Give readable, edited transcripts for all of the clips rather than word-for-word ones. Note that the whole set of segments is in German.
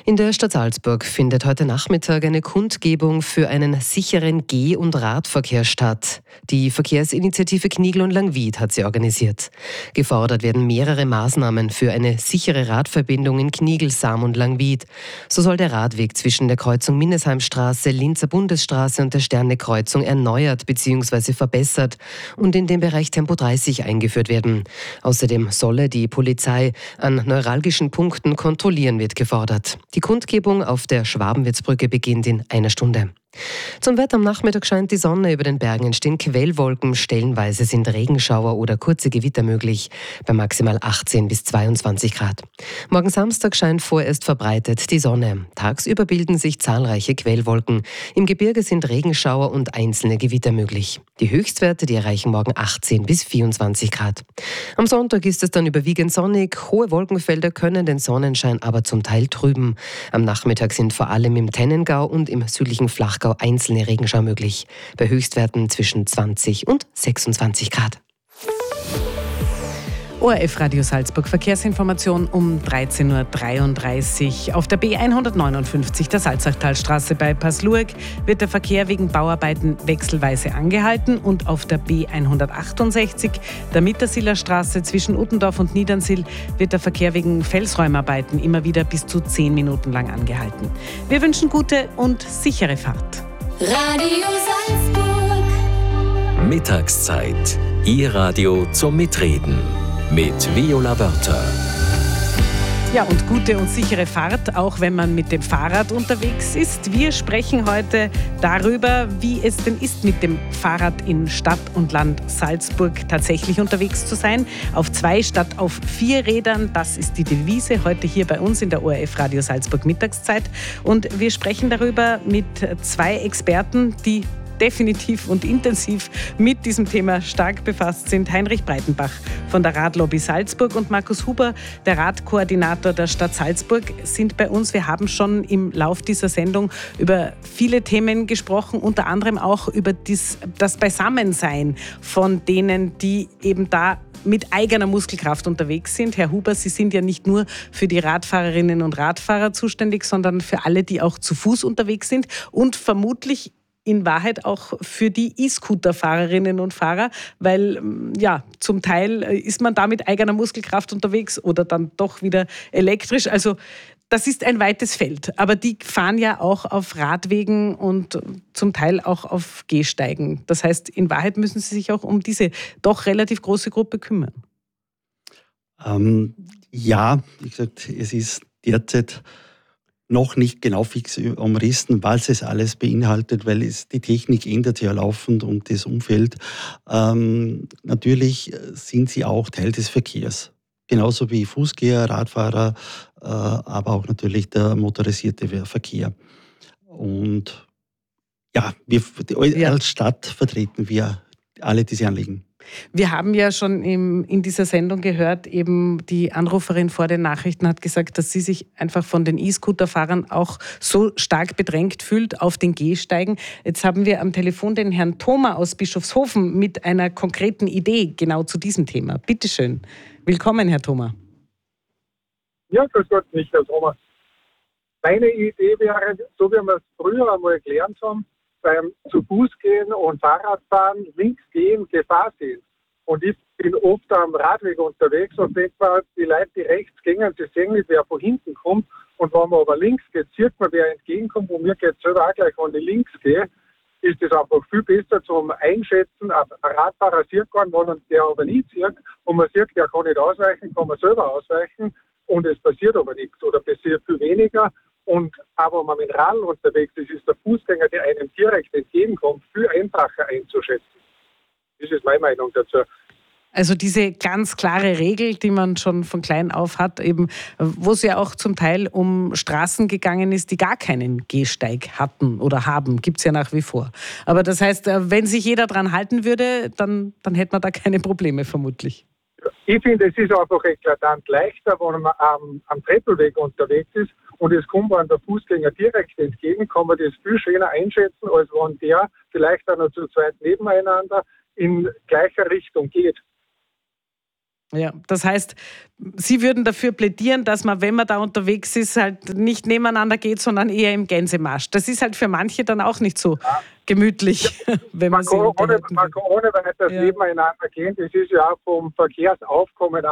In der Stadt Salzburg findet heute Nachmittag eine Kundgebung für einen sicheren Geh- und Radverkehr statt. Die Verkehrsinitiative Kniegl und Langwied hat sie organisiert. Gefordert werden mehrere Maßnahmen für eine sichere Radverbindung in Kniegl, Sam und Langwied. So soll der Radweg zwischen der Kreuzung Minnesheimstraße, Linzer Bundesstraße und der Sterne-Kreuzung erneuert bzw. verbessert und in dem Bereich Tempo 30 eingeführt werden. Außerdem solle die Polizei an neuralgischen Punkten kontrollieren, wird gefordert. Die Kundgebung auf der Schwabenwirtsbrücke beginnt in einer Stunde. Zum Wetter: am Nachmittag scheint die Sonne, über den Bergen entstehen Quellwolken, stellenweise sind Regenschauer oder kurze Gewitter möglich, bei maximal 18 bis 22 Grad. Morgen Samstag scheint vorerst verbreitet die Sonne. Tagsüber bilden sich zahlreiche Quellwolken. Im Gebirge sind Regenschauer und einzelne Gewitter möglich. Die Höchstwerte, die erreichen morgen 18 bis 24 Grad. Am Sonntag ist es dann überwiegend sonnig, hohe Wolkenfelder können den Sonnenschein aber zum Teil trüben. Am Nachmittag sind vor allem im Tennengau und im südlichen Flachgau einzelne Regenschauer möglich, bei Höchstwerten zwischen 20 und 26 Grad. ORF Radio Salzburg Verkehrsinformation um 13.33 Uhr. Auf der B159 der Salzachtalstraße bei Paslueg wird der Verkehr wegen Bauarbeiten wechselweise angehalten und auf der B168 der Mittersiler Straße zwischen Uttendorf und Niedernsill wird der Verkehr wegen Felsräumarbeiten immer wieder bis zu 10 Minuten lang angehalten. Wir wünschen gute und sichere Fahrt. Radio Salzburg. Mittagszeit. Ihr Radio zum Mitreden. Mit Viola Wörter. Ja, und gute und sichere Fahrt, auch wenn man mit dem Fahrrad unterwegs ist. Wir sprechen heute darüber, wie es denn ist, mit dem Fahrrad in Stadt und Land Salzburg tatsächlich unterwegs zu sein. Auf 2 statt auf 4 Rädern, das ist die Devise heute hier bei uns in der ORF Radio Salzburg Mittagszeit. Und wir sprechen darüber mit 2 Experten, die definitiv und intensiv mit diesem Thema stark befasst sind. Heinrich Breitenbach von der Radlobby Salzburg und Markus Huber, der Radkoordinator der Stadt Salzburg, sind bei uns. Wir haben schon im Lauf dieser Sendung über viele Themen gesprochen, unter anderem auch über das Beisammensein von denen, die eben da mit eigener Muskelkraft unterwegs sind. Herr Huber, Sie sind ja nicht nur für die Radfahrerinnen und Radfahrer zuständig, sondern für alle, die auch zu Fuß unterwegs sind und vermutlich in Wahrheit auch für die E-Scooter-Fahrerinnen und Fahrer, weil ja, zum Teil ist man da mit eigener Muskelkraft unterwegs oder dann doch wieder elektrisch. Also das ist ein weites Feld, aber die fahren ja auch auf Radwegen und zum Teil auch auf Gehsteigen. Das heißt, in Wahrheit müssen sie sich auch um diese doch relativ große Gruppe kümmern. Ja, wie gesagt, es ist derzeit noch nicht genau fix umrissen, was es alles beinhaltet, weil die Technik ändert sich ja laufend und das Umfeld. Natürlich sind sie auch Teil des Verkehrs. Genauso wie Fußgänger, Radfahrer, aber auch natürlich der motorisierte Verkehr. Und ja, als Stadt vertreten wir alle diese Anliegen. Wir haben ja schon in dieser Sendung gehört, eben die Anruferin vor den Nachrichten hat gesagt, dass sie sich einfach von den E-Scooter-Fahrern auch so stark bedrängt fühlt auf den Gehsteigen. Jetzt haben wir am Telefon den Herrn Thoma aus Bischofshofen mit einer konkreten Idee genau zu diesem Thema. Bitte schön. Willkommen, Herr Thoma. Ja, grüß Gott, nicht Herr Thoma. Meine Idee wäre, so wie wir es früher einmal gelernt haben, beim zu Fuß gehen und Fahrradfahren, links gehen, Gefahr sehen. Und ich bin oft am Radweg unterwegs und denke mir, die Leute, die rechts gehen, sie sehen nicht, wer von hinten kommt. Und wenn man aber links geht, sieht man, wer entgegenkommt. Und mir geht es selber auch gleich, wenn ich links gehe, ist es einfach viel besser zum Einschätzen. Ein Radfahrer sieht gar nicht, wenn der aber nicht sieht. Und man sieht, der kann nicht ausweichen, kann man selber ausweichen. Und es passiert aber nichts oder passiert viel weniger. Und aber wenn man mit dem Rad unterwegs ist, ist der Fußgänger, der einem direkt entgegenkommt, viel einfacher einzuschätzen. Das ist meine Meinung dazu. Also diese ganz klare Regel, die man schon von klein auf hat, eben, wo es ja auch zum Teil um Straßen gegangen ist, die gar keinen Gehsteig hatten oder haben, gibt es ja nach wie vor. Aber das heißt, wenn sich jeder dran halten würde, dann hätte man da keine Probleme vermutlich. Ich finde, es ist einfach eklatant leichter, wenn man am Treppelweg unterwegs ist und es kommt an der Fußgänger direkt entgegen, kann man das viel schöner einschätzen, als wenn der vielleicht auch noch zu zweit nebeneinander in gleicher Richtung geht. Ja, das heißt, Sie würden dafür plädieren, dass man, wenn man da unterwegs ist, halt nicht nebeneinander geht, sondern eher im Gänsemarsch. Das ist halt für manche dann auch nicht so gemütlich, wenn man sich unterhalten will. Man kann ohne weiteres nebeneinander gehen. Das ist ja auch vom Verkehrsaufkommen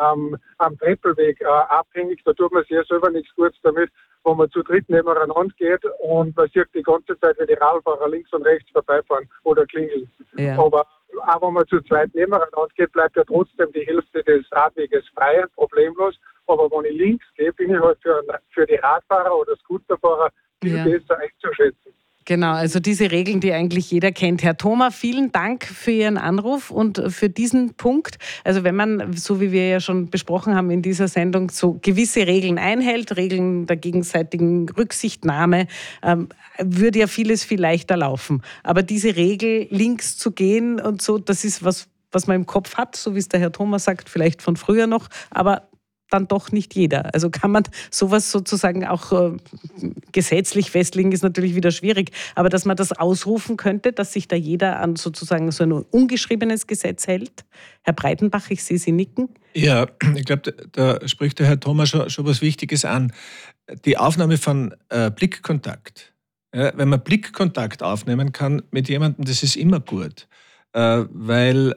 am Trippelweg abhängig. Da tut man sich ja selber nichts Gutes damit, wo man zu dritt nebeneinander geht und man sieht die ganze Zeit, wie die Radfahrer links und rechts vorbeifahren oder klingeln. Ja. Aber auch wenn man zu zweit nebeneinander geht, bleibt ja trotzdem die Hälfte des Radweges frei, problemlos. Aber wenn ich links gehe, bin ich halt für die Radfahrer oder Scooterfahrer viel besser einzuschätzen. Genau, also diese Regeln, die eigentlich jeder kennt. Herr Thoma, vielen Dank für Ihren Anruf und für diesen Punkt. Also wenn man, so wie wir ja schon besprochen haben in dieser Sendung, so gewisse Regeln einhält, Regeln der gegenseitigen Rücksichtnahme, würde ja vieles viel leichter laufen. Aber diese Regel, links zu gehen und so, das ist was man im Kopf hat, so wie es der Herr Thoma sagt, vielleicht von früher noch, aber dann doch nicht jeder. Also kann man sowas sozusagen auch gesetzlich festlegen, ist natürlich wieder schwierig, aber dass man das ausrufen könnte, dass sich da jeder an sozusagen so ein ungeschriebenes Gesetz hält. Herr Breitenbach, ich sehe Sie nicken. Ja, ich glaube, da spricht der Herr Thoma schon was Wichtiges an. Die Aufnahme von Blickkontakt. Ja, wenn man Blickkontakt aufnehmen kann mit jemandem, das ist immer gut. Weil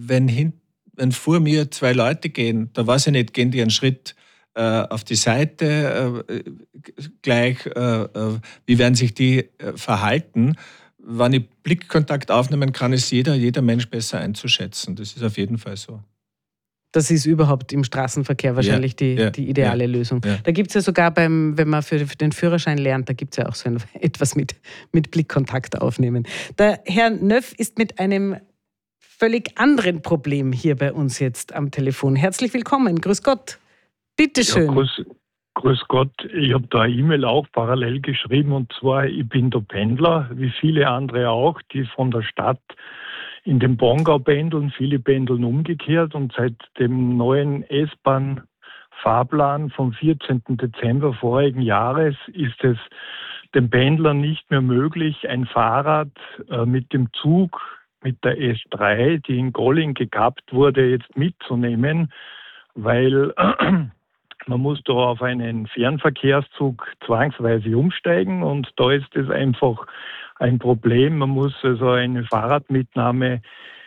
wenn vor mir zwei Leute gehen, da weiß ich nicht, gehen die einen Schritt auf die Seite gleich, wie werden sich die verhalten. Wenn ich Blickkontakt aufnehmen kann, ist jeder Mensch besser einzuschätzen. Das ist auf jeden Fall so. Das ist überhaupt im Straßenverkehr wahrscheinlich die ideale Lösung. Ja. Da gibt es ja sogar wenn man für den Führerschein lernt, da gibt es ja auch so etwas mit Blickkontakt aufnehmen. Der Herr Nöff ist mit einem völlig anderen Problem hier bei uns jetzt am Telefon. Herzlich willkommen, grüß Gott. Bitte schön. Ja, grüß Gott, ich habe da eine E-Mail auch parallel geschrieben und zwar, ich bin der Pendler, wie viele andere auch, die von der Stadt in den Bongau pendeln, viele pendeln umgekehrt und seit dem neuen S-Bahn-Fahrplan vom 14. Dezember vorigen Jahres ist es den Pendlern nicht mehr möglich, ein Fahrrad mit dem Zug mit der S3, die in Golling gekappt wurde, jetzt mitzunehmen, weil man muss da auf einen Fernverkehrszug zwangsweise umsteigen und da ist es einfach ein Problem. Man muss also eine Fahrradmitnahme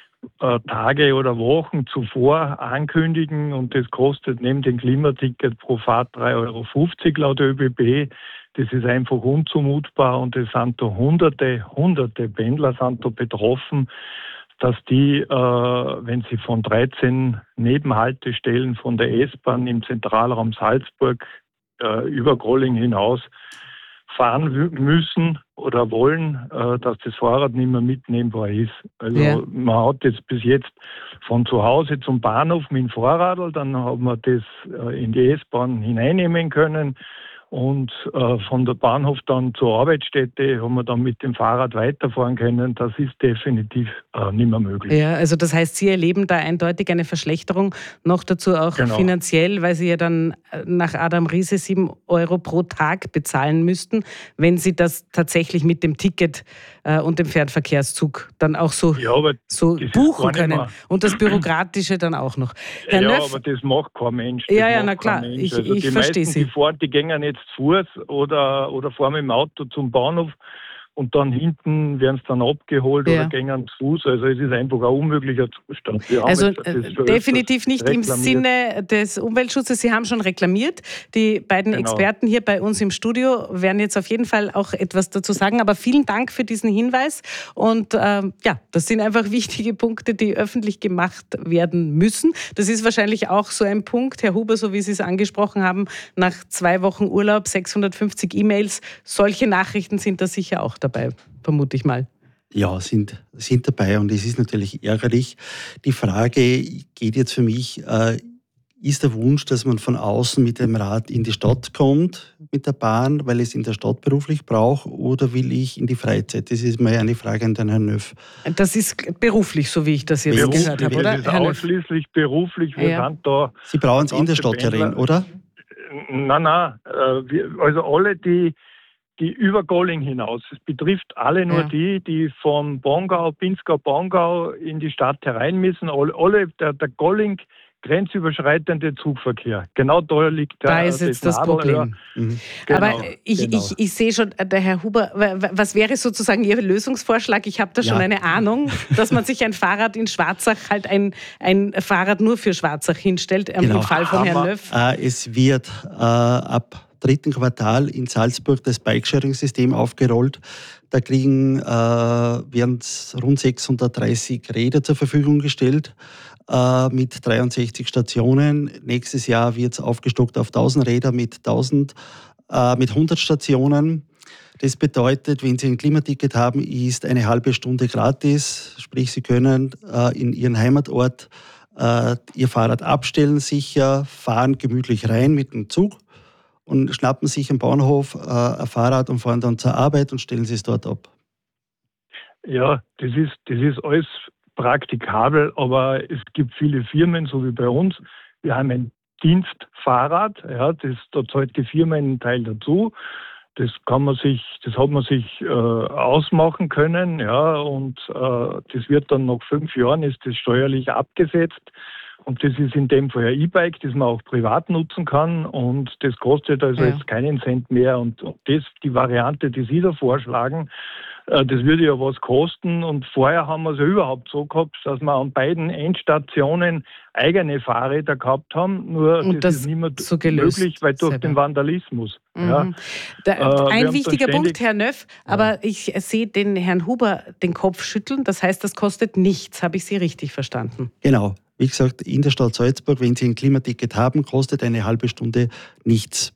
Tage oder Wochen zuvor ankündigen und das kostet neben dem Klimaticket pro Fahrt 3,50 € laut ÖBB. Das ist einfach unzumutbar und es sind da hunderte Pendler sind da betroffen, dass die, wenn sie von 13 Nebenhaltestellen von der S-Bahn im Zentralraum Salzburg über Grolling hinaus fahren müssen oder wollen, dass das Fahrrad nicht mehr mitnehmbar ist. Also man hat jetzt bis jetzt von zu Hause zum Bahnhof mit dem Fahrrad, dann hat man das in die S-Bahn hineinnehmen können. Und von der Bahnhof dann zur Arbeitsstätte haben wir dann mit dem Fahrrad weiterfahren können. Das ist definitiv nicht mehr möglich. Ja, also das heißt, Sie erleben da eindeutig eine Verschlechterung, noch dazu auch finanziell, weil Sie ja dann nach Adam Riese 7 € pro Tag bezahlen müssten, wenn Sie das tatsächlich mit dem Ticket und dem Fernverkehrszug dann auch so buchen können. Und das Bürokratische dann auch noch. Herr Nöff, aber das macht kein Mensch. Na klar, ich verstehe Sie. Die gehen nicht zu Fuß oder fahren mit dem Auto zum Bahnhof und dann hinten werden sie dann abgeholt oder gehen zu Fuß. Also es ist einfach ein unmöglicher Zustand. Also definitiv nicht im Sinne des Umweltschutzes. Sie haben schon reklamiert. Die beiden Experten hier bei uns im Studio werden jetzt auf jeden Fall auch etwas dazu sagen. Aber vielen Dank für diesen Hinweis. Und das sind einfach wichtige Punkte, die öffentlich gemacht werden müssen. Das ist wahrscheinlich auch so ein Punkt, Herr Huber, so wie Sie es angesprochen haben, nach 2 Wochen Urlaub, 650 E-Mails. Solche Nachrichten sind da sicher auch dabei, vermute ich mal. Ja, sind dabei und es ist natürlich ärgerlich. Die Frage geht jetzt für mich, ist der Wunsch, dass man von außen mit dem Rad in die Stadt kommt, mit der Bahn, weil es in der Stadt beruflich braucht, oder will ich in die Freizeit? Das ist mal eine Frage an den Herrn Nöff. Das ist beruflich, so wie ich das jetzt gehört habe, oder? Das ist ausschließlich beruflich. Wir sind da. Sie brauchen es in der Stadt herein, oder? Nein. Also alle, die über Golling hinaus. Es betrifft alle nur die von Pinzgau, Bongau in die Stadt herein müssen. Der Golling grenzüberschreitende Zugverkehr. Genau da liegt da ist jetzt das Problem. Genau, Aber ich sehe schon, der Herr Huber, was wäre sozusagen Ihr Lösungsvorschlag? Ich habe da schon eine Ahnung, dass man sich ein Fahrrad in Schwarzach, halt ein Fahrrad nur für Schwarzach hinstellt, im Fall von Herrn Nöff. Es wird ab dritten Quartal in Salzburg das Bikesharing-System aufgerollt. Da werden rund 630 Räder zur Verfügung gestellt mit 63 Stationen. Nächstes Jahr wird es aufgestockt auf 1000 Räder mit 100 Stationen. Das bedeutet, wenn Sie ein Klimaticket haben, ist eine halbe Stunde gratis. Sprich, Sie können in Ihren Heimatort Ihr Fahrrad abstellen, sicher, fahren gemütlich rein mit dem Zug und schnappen sich am Bahnhof ein Fahrrad und fahren dann zur Arbeit und stellen es dort ab. Ja, das ist alles praktikabel, aber es gibt viele Firmen, so wie bei uns. Wir haben ein Dienstfahrrad, ja, da zahlt die Firma einen Teil dazu. Das hat man sich ausmachen können, ja, und das wird dann nach 5 Jahren ist das steuerlich abgesetzt. Und das ist in dem Fall ein E-Bike, das man auch privat nutzen kann, und das kostet also jetzt keinen Cent mehr. Und die Variante, die Sie da vorschlagen, das würde ja was kosten. Und vorher haben wir es ja überhaupt so gehabt, dass wir an beiden Endstationen eigene Fahrräder gehabt haben. Nur und das ist nicht mehr so möglich, weil durch den Vandalismus. Mhm. Ja, ein wichtiger Punkt, Herr Nöff, aber ich sehe den Herrn Huber den Kopf schütteln. Das heißt, das kostet nichts. Habe ich Sie richtig verstanden? Genau. Wie gesagt, in der Stadt Salzburg, wenn Sie ein Klimaticket haben, kostet eine halbe Stunde nichts.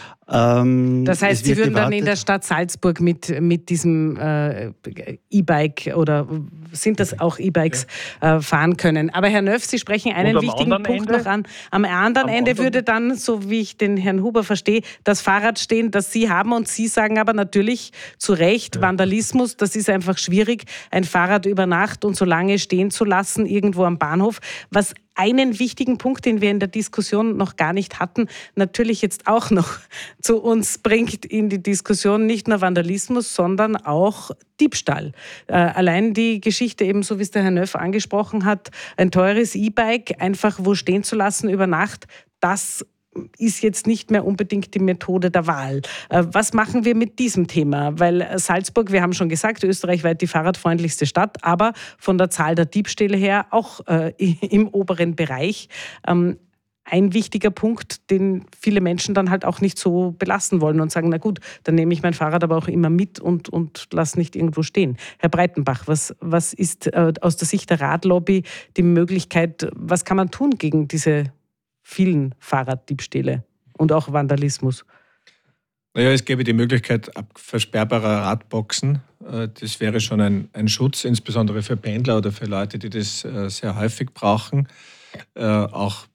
Das heißt, Sie würden dann in der Stadt Salzburg mit diesem E-Bike oder sind das auch E-Bikes fahren können. Aber Herr Nöff, Sie sprechen einen wichtigen Punkt noch an. Am anderen Ende würde dann, so wie ich den Herrn Huber verstehe, das Fahrrad stehen, das Sie haben, und Sie sagen aber natürlich zu Recht, Vandalismus, das ist einfach schwierig, ein Fahrrad über Nacht und so lange stehen zu lassen irgendwo am Bahnhof. Was einen wichtigen Punkt, den wir in der Diskussion noch gar nicht hatten, natürlich jetzt auch noch zu uns bringt in die Diskussion nicht nur Vandalismus, sondern auch Diebstahl. Allein die Geschichte, eben so wie es der Herr Nöff angesprochen hat, ein teures E-Bike einfach wo stehen zu lassen über Nacht, das ist jetzt nicht mehr unbedingt die Methode der Wahl. Was machen wir mit diesem Thema? Weil Salzburg, wir haben schon gesagt, österreichweit die fahrradfreundlichste Stadt, aber von der Zahl der Diebstähle her auch im oberen Bereich. Ein wichtiger Punkt, den viele Menschen dann halt auch nicht so belassen wollen und sagen, na gut, dann nehme ich mein Fahrrad aber auch immer mit und lasse nicht irgendwo stehen. Herr Breitenbach, was ist aus der Sicht der Radlobby die Möglichkeit, was kann man tun gegen diese vielen Fahrraddiebstähle und auch Vandalismus? Naja, es gäbe die Möglichkeit versperrbarer Radboxen. Das wäre schon ein Schutz, insbesondere für Pendler oder für Leute, die das sehr häufig brauchen. Auch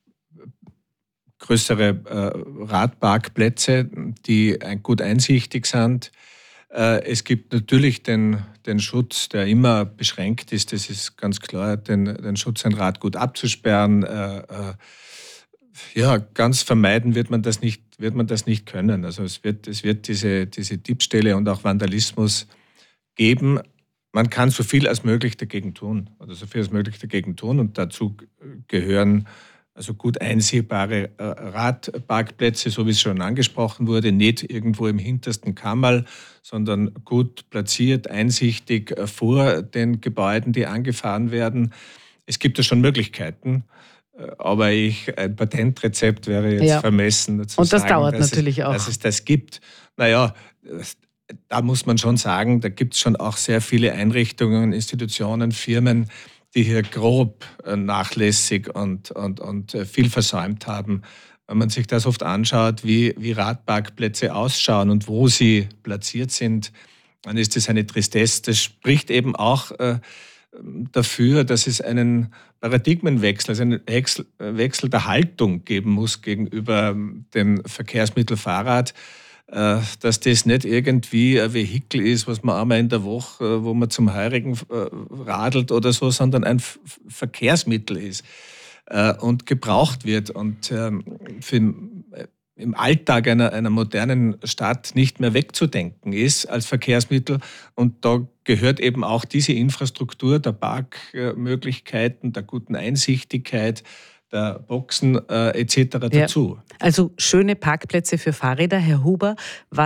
größere Radparkplätze, die gut einsichtig sind. Es gibt natürlich den Schutz, der immer beschränkt ist, das ist ganz klar, den Schutz, ein Rad gut abzusperren. Ja, ganz vermeiden wird man das nicht können. Also es wird diese Diebstähle und auch Vandalismus geben. Man kann so viel als möglich dagegen tun. Und dazu gehören also gut einsehbare Radparkplätze, so wie es schon angesprochen wurde, nicht irgendwo im hintersten Kammerl, sondern gut platziert, einsichtig vor den Gebäuden, die angefahren werden. Es gibt ja schon Möglichkeiten. Aber ein Patentrezept wäre jetzt vermessen. Und das dauert natürlich auch. Dass es das gibt. Naja, da muss man schon sagen, da gibt es schon auch sehr viele Einrichtungen, Institutionen, Firmen, die hier grob nachlässig und viel versäumt haben. Wenn man sich das oft anschaut, wie Radparkplätze ausschauen und wo sie platziert sind, dann ist das eine Tristesse. Das spricht eben auch dafür, dass es einen Paradigmenwechsel, also einen Wechsel der Haltung geben muss gegenüber dem Verkehrsmittel Fahrrad, dass das nicht irgendwie ein Vehikel ist, was man einmal in der Woche, wo man zum Heurigen radelt oder so, sondern ein Verkehrsmittel ist und gebraucht wird und im Alltag einer modernen Stadt nicht mehr wegzudenken ist als Verkehrsmittel. Und da gehört eben auch diese Infrastruktur der Parkmöglichkeiten, der guten Einsichtigkeit, der Boxen etc. dazu. Also schöne Parkplätze für Fahrräder. Herr Huber, was